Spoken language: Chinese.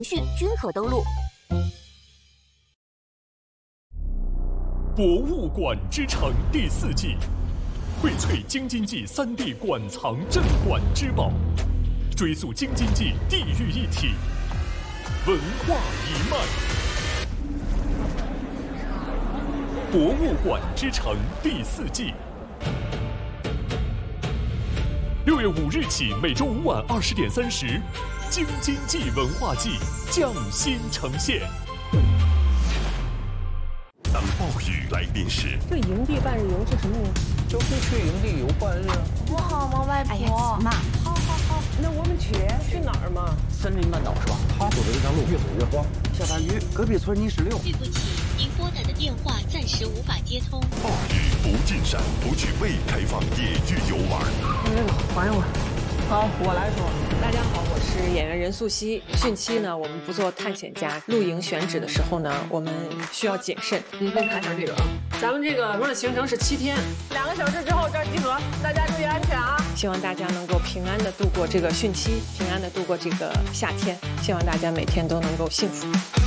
序均可登录。 博物馆之城第4季，荟萃京津冀3D 馆藏镇馆之宝，追溯京津冀地域一体，文化一脉。博物馆之城第4季，6月5日起，每周5晚20点30，京津冀文化季匠心呈现。当暴雨来临时， 这营地半日游是什么呢？ 就是去营地游半日啊。 不好吗，外婆？ 哎呀，起嘛，好，那我们去哪儿嘛？ 森林半岛是吧？他走的这条路越走越荒。 下大雨，隔壁村泥石流。 对不起，您拨打的电话暂时无法接通。 暴雨不进山，不去未开放野域游玩。 还我。 好，我来说。 大家好，我是演员任素汐。汛期呢，我们不做探险家，露营选址的时候呢，我们需要谨慎。 您先看一下这个啊，咱们这个的行程是7天，2个小时之后这儿集合，大家注意安全啊！ 希望大家能够平安的度过这个汛期，平安的度过这个夏天。希望大家每天都能够幸福。